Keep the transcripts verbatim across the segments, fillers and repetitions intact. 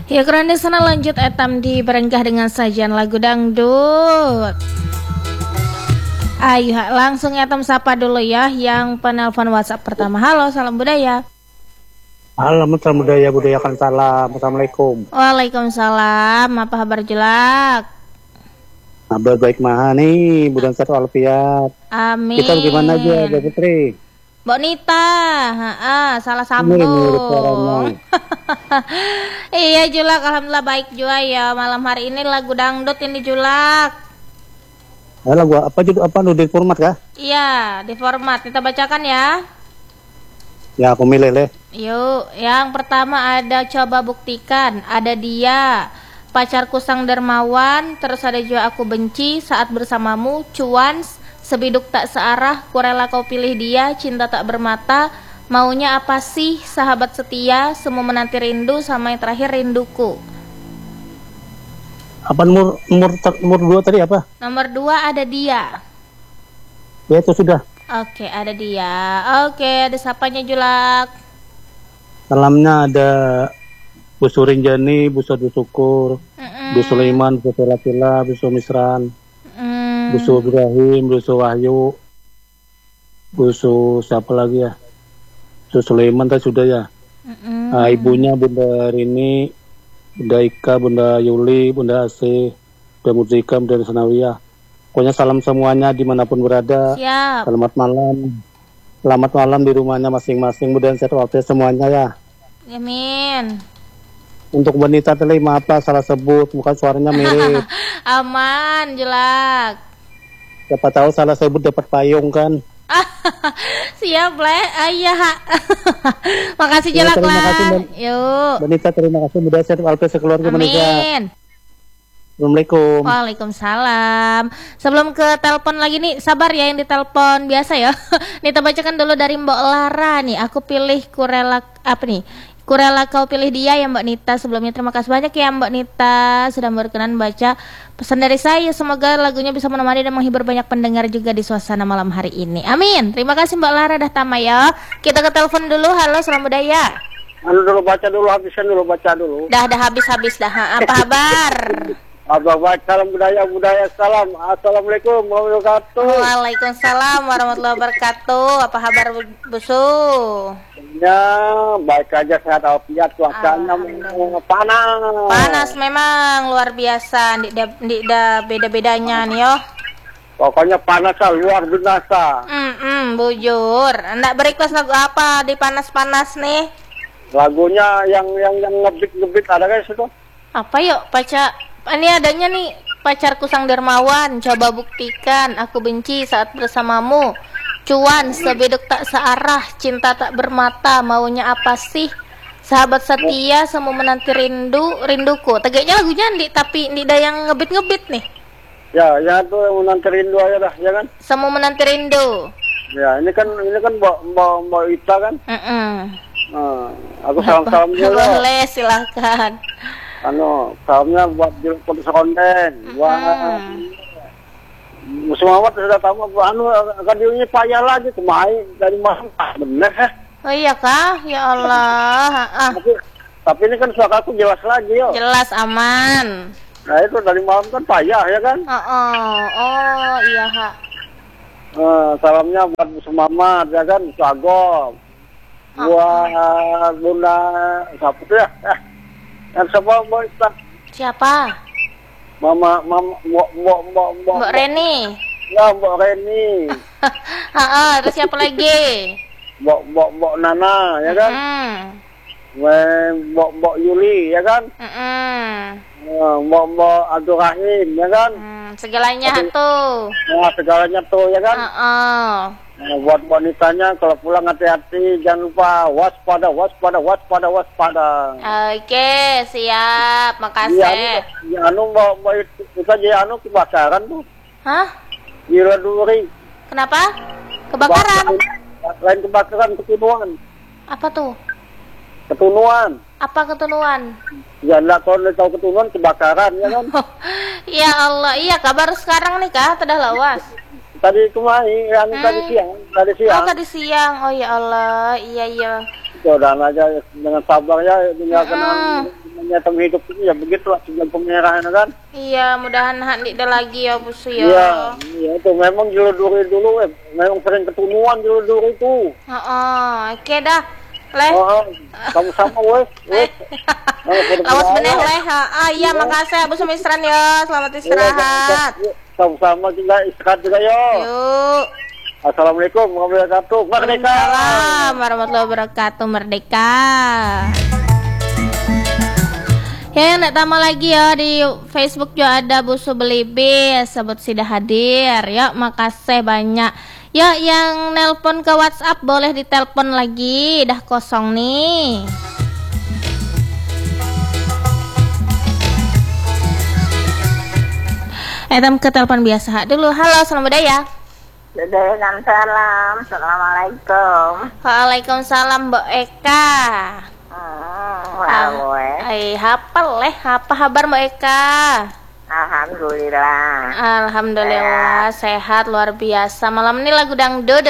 Ya kurang di sana lanjut etam di berenggah dengan sajian lagu dangdut. Ayo langsung etam sapa dulu ya yang penelpon WhatsApp pertama. Halo, salam budaya. Halo, salam budaya, budayakan salam. Assalamualaikum. Waalaikumsalam. Apa kabar jelak? Kabar baik maha nih, budan sehat walafiat. Amin. Kita gimana aja, Mbak Putri? Mbak Nita, ha, salah sambung. Iya Julak, alhamdulillah baik juga ya. Malam hari ini lagu dangdut ini Julak. Ah, lagu apa juga apa nu di format kah? Iya, di format. Kita bacakan ya. Ya, aku milih deh. Yuk, yang pertama ada coba buktikan, ada dia, pacarku sang dermawan, terus ada juga aku benci, saat bersamamu, cuan, sebiduk tak searah, ku rela kau pilih dia, cinta tak bermata, maunya apa sih, sahabat setia, semua menanti rindu, sama yang terakhir rinduku. Apa nomor nomor nomor dua tadi apa? Nomor dua ada dia. Ya itu sudah. Oke, ada dia. Oke, ada sapanya Julak. Salamnya ada Bu Surinjani, Bu Sadu Syukur, Mm-mm. Bu Sulaiman, Bu Tila, Bu Sumisran, Mm. Bu Su Ibrahim, Bu Su Wahyu, Bu Su siapa lagi ya? Bu Sulaiman tadi sudah ya. Mm-mm. Nah, ibunya Bunda Rini, Bunda Ika, Bunda Yuli, Bunda Asih, Bunda Muzika, Bunda Sanawiyah. Pokoknya salam semuanya dimanapun berada. Siap. Selamat malam. Selamat malam di rumahnya masing-masing. Mudah-mudahan sehat walafiat semuanya ya. Amin. Untuk wanita tadi maaf Pak, salah sebut, bukan suaranya mirip. Aman, Julak. Siapa tahu salah sebut dapat payung kan. Siap, Le. Ayah. Makasih Ya, Julak terima lah. kasih, Mbak. Yuk. Wanita terima kasih, mudah sehat walafiat sekeluarga Indonesia. Amin. Assalamualaikum. Waalaikumsalam. Sebelum ke telepon lagi nih, sabar ya yang ditelepon biasa ya. Nih kita bacakan dulu dari Mbak Lara nih. Aku pilih kurela apa nih? Kurela kau pilih dia ya Mbak Nita. Sebelumnya terima kasih banyak ya Mbak Nita sudah berkenan baca pesan dari saya. Semoga lagunya bisa menemani dan menghibur banyak pendengar juga di suasana malam hari ini. Amin. Terima kasih Mbak Lara dah tama ya. Kita ke telepon dulu. Halo, salam budaya. Anu dulu baca dulu, habiskan dulu baca dulu. Dah dah habis-habis dah. Ha, apa kabar? Abah baik, salam budaya, budaya salam. Assalamualaikum warahmatullahi wabarakatuh. Waalaikumsalam warahmatullahi wabarakatuh. Apa kabar Busu? Ya, baik aja, sehat walafiat, cuacanya panas. Panas memang luar biasa. Tidak ada beda-bedanya nih yo. Pokoknya panas lah, luar biasa. Hmm, hmm, bujur. Nggak berequest lagu apa di panas-panas nih? Lagunya yang yang yang ngebit-ngebit ada guys itu? Apa yuk, baca. Ini adanya nih, pacarku sang dermawan, coba buktikan, aku benci saat bersamamu. Cuan, sebiduk tak searah, cinta tak bermata, maunya apa sih? Sahabat setia, semua menanti rindu, rinduku. Tegaknya lagunya nih, tapi tidak yang ngebit-ngebit nih. Ya, ya tuh yang menanti rindu aja dah, ya kan? Semua menanti rindu. Ya, ini kan ini kan Mbak Mbak Mbak Ita kan? Mm-mm. Nah, aku salam-salam dulu. Boleh, silahkan. Anu, salamnya buat di konten, buat Musim Muhammad sudah tahu, anu radionya payah lagi kemarin dari malam, bener ya? Oh iya kah? Ya Allah. Ah. Tapi, tapi ini kan suara aku jelas lagi yo. Jelas aman. Nah itu dari malam kan payah ya kan? Oh, oh, oh iya kak. Uh, salamnya buat Musim Muhammad ya kan, Sagom, oh. Buat Bunda siapa tuh ya? Eh. Yang siapa Mbak Ita? Siapa? Mama, mama, mbok, mbok, mbok, mbok. Mbak Reni. Ya, Mbak Reni. Heeh, terus siapa lagi? Mbok, mbok, mbok Nana, ya kan? Hmm. Mbok, mbok Yuli, ya kan? Hmm. Mbok, mbok Abdul Rahim, ya kan? Hmm, segalanya tuh. Nah, segalanya tuh, ya kan? Heeh. Nah, buat wanitanya kalau pulang hati-hati, jangan lupa waspada, waspada, waspada, waspada. Oke, siap. Makasih. Iya, ya, anu mau mau itu aja anu kebakaran tuh. Hah? Ira Duri. Kenapa? Kebakaran? Lain kebakaran, ketunuan. Apa tuh? Ketunuan. Apa ketunuan? Ya enggak tahu tahu ketunuan kebakaran ya kan? Ya Allah, iya kabar sekarang nih kah? Sudah lawas. Tadi kemarin, yang hmm. tadi siang, tadi siang. Oh tadi siang, oh ya Allah, iya iya. Mudah aja dengan sabar ya, tinggalkan hmm. namanya tem hidup ini ya begitulah sejak pemerah kan. Iya, mudahan hak tidak lagi ya Bu Su Iya, ya. iya itu memang jeluduri dulu, eh. memang sering ketemuan jeluduri itu. Heeh, oke dah. Leh. Oh, sama-sama wes, wes. Awas bener leh. Ah iya, makasih Bu Sumisran ya. Selamat istirahat. Sama-sama juga istirahat juga yo. Yuk. Assalamualaikum warahmatullahi wabarakatuh. Merdeka. Waalaikumsalam warahmatullahi wabarakatuh. Merdeka. Ya, nak tambah lagi ya di Facebook juga ada Bu Subelibi sebut sudah hadir. Ya, makasih banyak. Ya, yang nelpon ke WhatsApp boleh ditelepon lagi, dah kosong nih. Etam ke telepon biasa dulu. Halo, selamat budaya. Dengan salam, assalamualaikum. Waalaikumsalam, Mbak Eka. Hmm, lawe. Ay, hafal leh, apa kabar Mbak Eka? Alhamdulillah. Alhamdulillah sehat luar biasa. Malam ini lagu dangdut.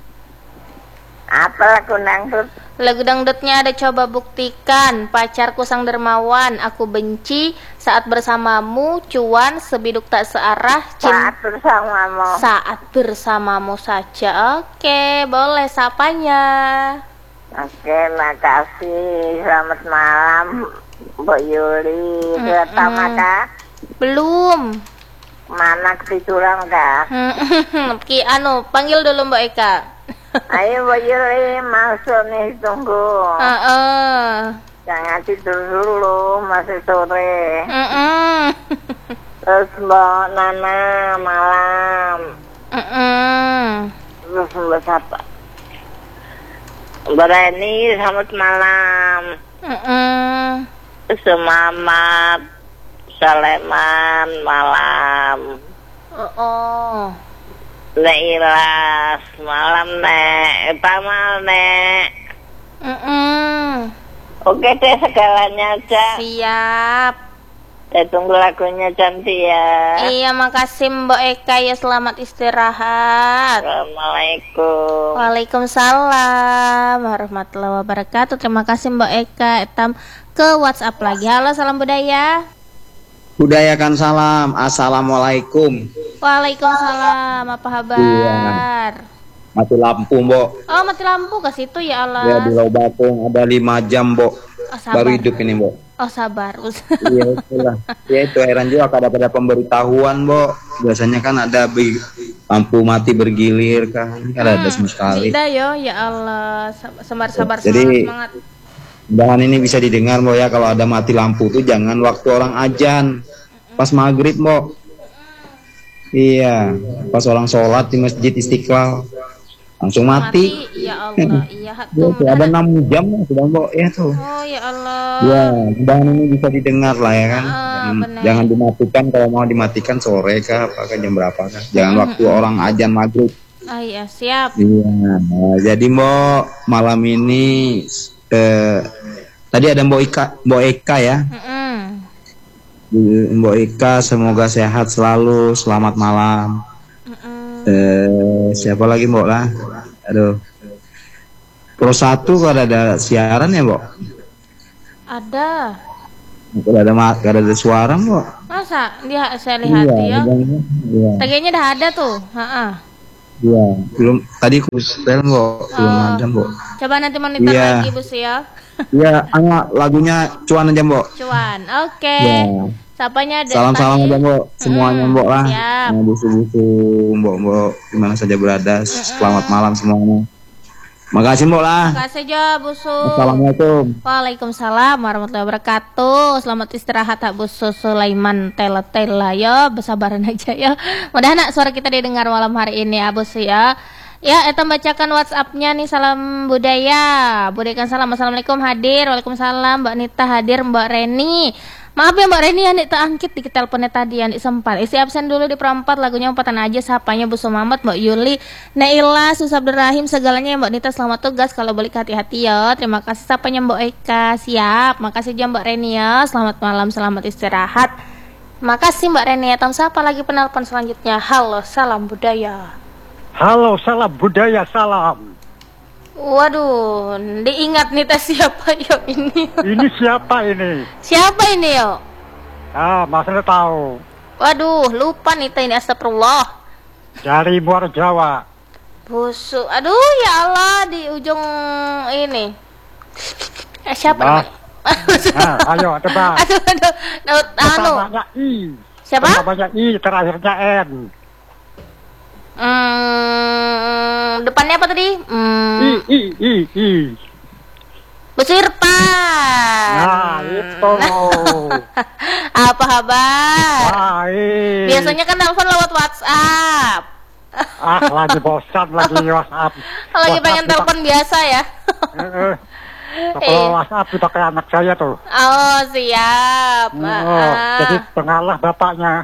Apa lagu dangdut? Lagu dangdutnya ada Coba Buktikan, Pacarku Sang Dermawan, Aku Benci, Saat Bersamamu, Cuan, Sebiduk Tak Searah, Cin- Saat bersamamu. Saat Bersamamu saja. Oke, boleh sapanya. Oke, makasih. Selamat malam, Bu Yuli. Sudah tahu kah? Belum. Mana ketiduran kah? Ki anu, panggil dulu Mbak Eka. Ayo Bu Yuli, masuk nih, tunggu. Heeh. Jangan tidur dulu, masih sore. Heeh. Terus Mbak Nana malam. Heeh. Terus Mbak siapa? Mbak Reni, selamat malam. Heeh. Selamat Saleman malam. Oh, oh. Nek Ilas malam nek, Pamal nek. Mm-mm. Oke deh segalanya aja. Siap. Saya tunggu lagunya cantik ya. Iya, makasih Mbak Eka ya, selamat istirahat. Assalamualaikum. Waalaikumsalam warahmatullahi wabarakatuh. Terima kasih Mbak Eka. Etam ke WhatsApp lagi. Halo, salam budaya. Budayakan salam. Assalamualaikum. Waalaikumsalam. Apa kabar? Mati lampu, Mbok. Oh, mati lampu ke situ ya Allah. Ya di Lobakung ada lima jam, Mbok. Oh, sabar. Baru hidup ini, Mbok. Oh, sabar. Iya, itulah. Ya itu heran juga kalau ada pemberitahuan, Mbok. Biasanya kan ada bi- lampu mati bergilir kan. Ini kan ada sama sekali. Tidak yo, ya Allah. Sabar-sabar, Jadi, semangat. Bahan ini bisa didengar, Mbok ya, kalau ada mati lampu tuh jangan waktu orang ajan. Pas maghrib, Mbok. Iya, pas orang sholat di Masjid Istiqlal. Langsung mati. Mati, ya Allah. Iya, Ya, tuh. tuh, ada enam jam ya, sudah, Mbok. Ya tuh. Oh, ya Allah. Ya, bahan ini bisa didengar lah ya kan. Ah, jangan, benar. jangan dimatikan, kalau mau dimatikan sore kah, apakah jam berapa kah? Jangan waktu orang ajan maghrib. Ah, iya, siap. Iya. Nah, jadi Mbok malam ini eh, tadi ada Mbok Ika, Mbok Eka ya. Mm-mm. Mbok Eka semoga sehat selalu. Selamat malam. Mm-mm. Eh, siapa lagi Mbok lah? Aduh. Pro satu kalau ada siaran ya, Mbok? Ada. Kalau ada ma- kalau ada suara, Mbok. Masa dia saya lihat ya. Iya. Tagenya dah ada tuh. Heeh. Iya, belum tadi aku setel, Mbok. Belum Oh. ada, Mbok. Coba nanti monitor Iya. lagi Bus ya. Iya, ana lagunya cuan aja, Mbok. Cuan. Oke. Iya. Sapanya ada Salam-salam tadi. aja, Mbok. Semuanya, Mm, Mbok lah. siap. Yang busu-busu, Mbok-mbok dimana saja berada. Selamat malam semuanya. Makasih, Mbok lah. Makasih Jo, Busu. Assalamualaikum. Waalaikumsalam warahmatullahi wabarakatuh. Selamat istirahat Kak Busu Sulaiman Tela-tela ya, bersabaran aja ya. Mudah nak suara kita didengar malam hari ini ya Busu ya. Ya, Eta bacakan WhatsApp-nya nih, salam budaya. Budayakan salam. Assalamualaikum hadir. Waalaikumsalam Mbak Nita hadir, Mbak Reni. Maaf ya Mbak Reni, yang terangkit di teleponnya tadi yang sempat. Isi absen dulu di perempat, lagunya umpatan aja, sapanya Bu Sumamat, Mbak Yuli, Naila, Sus Abdurrahim, segalanya ya Mbak Nita, selamat tugas, kalau balik hati-hati ya. Terima kasih sapanya Mbak Eka, siap. Makasih juga Mbak Reni ya, selamat malam, selamat istirahat. Makasih Mbak Reni ya. Tam siapa lagi penelpon selanjutnya? Halo, salam budaya. Halo, salam budaya, salam. Waduh, diingat nih tes siapa yo ini? Ini siapa ini? Siapa ini yo? Ah, masalah tahu. Waduh, lupa nih teh ini, astagfirullah. Dari Muara Jawa. Busuk. Aduh, ya Allah, di ujung ini. Eh, siapa Nah. namanya? Nah, ayo tebak. Aduh, aduh, aduh, anu. Pertamanya I. Siapa? Pertamanya I, terakhirnya N. Hmm, depannya apa tadi? I, Hmm, I, I, I. Busu Irfan. Nah, itu. Apa kabar? Baik. Biasanya kan telepon lewat WhatsApp. Ah, lagi bosan lagi WhatsApp. Lagi WhatsApp pengen dipak- telepon biasa ya. Eh, eh. Iya. Kalau WhatsApp dipakai anak saya tuh. Oh, siap. Oh, Ah. jadi pengalah bapaknya.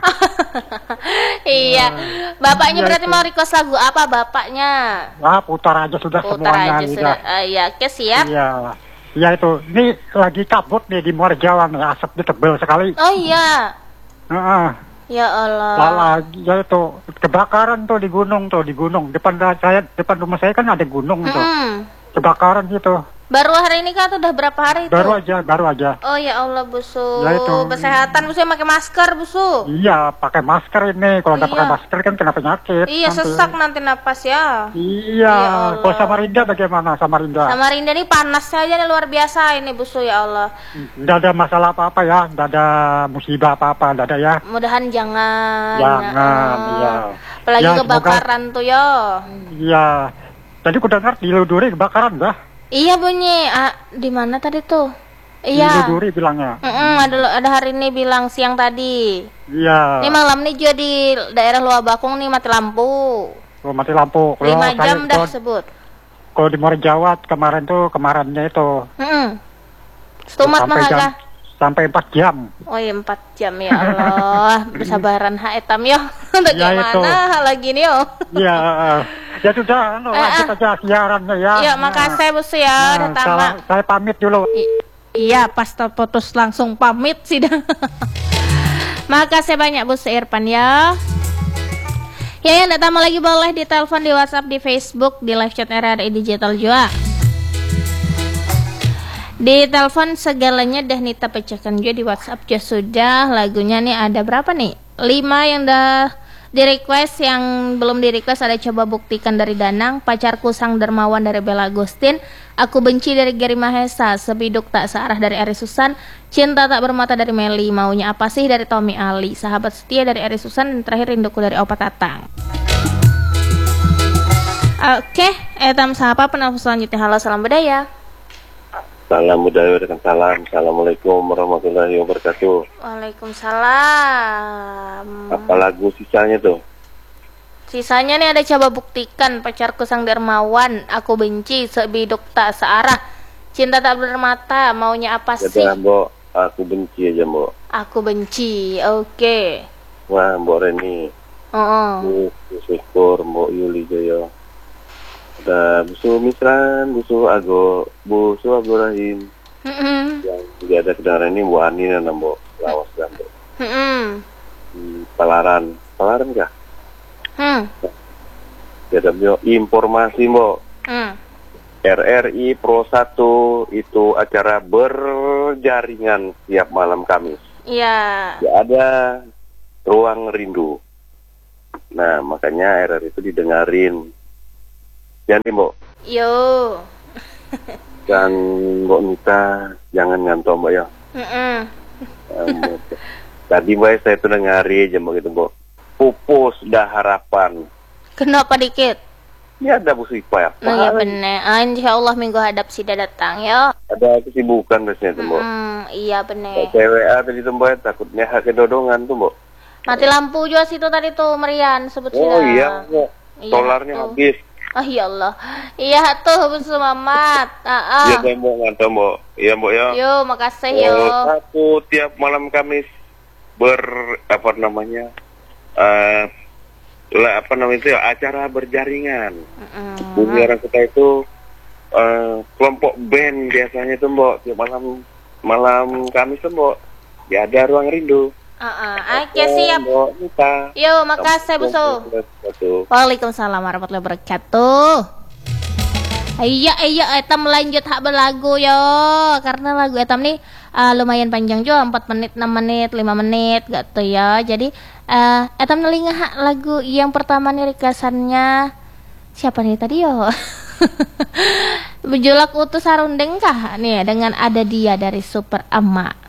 Iya. Bapaknya Iya, berarti itu. mau request lagu apa bapaknya? Wah, putar aja sudah Putar semuanya. aja udah. sudah. Ah, iya, oke siap. Iya. Iya itu. Ini lagi kabut nih di Muara Jawa nih, asapnya tebal sekali. Oh iya. Heeh. Ya Allah. Lagi ya itu kebakaran tuh di gunung tuh di gunung depan da- saya depan rumah saya kan ada gunung tuh. Mm-mm. Kebakaran gitu. Baru hari ini kan udah berapa hari itu? Baru aja, baru aja. Oh ya Allah, Busu. Ya, itu. Kesehatan Busu, pakai masker Busu. Iya, pakai masker ini. Kalau nggak Iya. pakai masker kan kena penyakit. Iya, nanti. sesak nanti napas ya. Iya. Ya Allah. Kalau Samarinda bagaimana Samarinda? Samarinda ini panas saja nih, luar biasa ini Busu, ya Allah. Nggak ada masalah apa-apa ya, nggak ada musibah apa-apa, nggak ada ya. Mudahan jangan. Jangan, Ah. iya. Apalagi Ya, semoga- kebakaran tuh yo. Iya. Tadi ku dengar di Luduri kebakaran dah. Iya bunyi. Ah, di mana tadi tuh? Di Iya. Luduri bilangnya. Mm-mm, ada ada hari ini bilang siang tadi. Iya. Ini malam nih juga di daerah Luar Bakung nih mati lampu. Oh, mati lampu. Kalau Lima saya- jam dah kalau- sebut. Kalau di Muara Jawa kemarin tuh kemarinnya itu Mm-mm. Stumat mah jam, kah? sampai empat jam. Oh iya empat jam ya Allah. Bersabaran ha etam yo. Ya, itu. Bagaimana lagi nih yo? Iya. Ya sudah, anu, Eh, lanjut ah. aja siarannya ya. Iya, Nah, makasih Bos ya, nah, udah tamat. salah- saya pamit dulu. I- iya, pas terputus langsung pamit sih dah. Makasih banyak Bos Irfan ya. Ya, yang tidak tamu lagi boleh ditelepon di WhatsApp, di Facebook, di live chat R R I Digital juga. Di telepon segalanya dah Nita pecahkan juga di WhatsApp juga sudah. Lagunya nih ada berapa nih? lima yang dah di request, yang belum di request ada Coba Buktikan dari Danang, Pacarku Sang Dermawan dari Bella Agustin, Aku Benci dari Gary Mahesa, Sebiduk Tak Searah dari Ari Susan, Cinta Tak Bermata dari Meli, Maunya Apa Sih dari Tommy Ali, Sahabat Setia dari Ari Susan, dan terakhir Rinduku dari Opa Tatang. Oke, etam sapa penelpon selanjutnya. Halo, salam budaya. Salam budaya dan salam. Assalamualaikum warahmatullahi wabarakatuh. Waalaikumsalam. Apa lagu sisanya tuh? Sisanya nih ada Coba Buktikan, Pacarku Sang Dermawan, Aku Benci, Sebiduk Tak Searah, Cinta Tak Bermata, Maunya Apa Sih? Kata Mbok, aku benci aja Mbok. Aku Benci. Oke. Wah Mbok Reni, Oh. Bu Syukur, Mbok Yuli Joyo. Ada Busu Misran, Busu Ago, Busu Ago Rahim. Mm-mm. Yang tidak ada kedengaran ini Bu Ani dan Mbok Lawas dan Mbok. Mm-mm. Hmm, Palaran, Palaran kah? Hmm. Ada Mbok informasi Mbok. Hmm. R R I Pro satu itu acara berjaringan tiap malam Kamis. Iya. Tidak ada ruang rindu. Nah, makanya R R I itu didengarin. Jangan Mbok. Yo. Dan Mbok Nita, jangan ngantuk Mbok ya. Mm-mm. Um, Tadi Mbak saya tuh dengarin aja Mbok gitu Mbok. Pupus dah harapan. Kenapa dikit? Ya ada Bu Sipa ya. Nah, ya bener. Ah, insya Allah minggu hadap sudah datang ya. Ada kesibukan biasanya tuh Mbok. Hmm, iya bener. C W A tadi tuh Mbok, takutnya hak kedodongan tuh Mbok. Mati lampu juga situ tadi tuh Merian sebut Oh sudah. iya Mbok. Iya, Solarnya tuh. habis. Ah ya Allah. Iya tuh Bun Selamat. Ah, Iya ah. Mbok, ngantuk Mbok. Iya Mbok ya. Yo, makasih yo. Oh, satu tiap malam Kamis ber apa namanya eh lah, apa namanya itu ya, acara berjaringan. Mm-mm. Bumi orang kita itu eh, kelompok band biasanya tuh Mbok tiap malam malam Kamis tuh Mbok. Ya ada ruang rindu. Ah, ah. Oke siap. Mbok Nita. Yo, makasih Busu. Waalaikumsalam warahmatullahi wabarakatuh. Iya iya etam lanjut hak berlagu yo karena lagu etam nih uh, lumayan panjang juga empat menit enam menit lima menit gitu ya. Jadi uh, etam nelinga hak lagu yang pertama nih rekasannya siapa nih tadi yo? Bejolak utus sarundeng kah nih dengan ada dia dari Super Ama.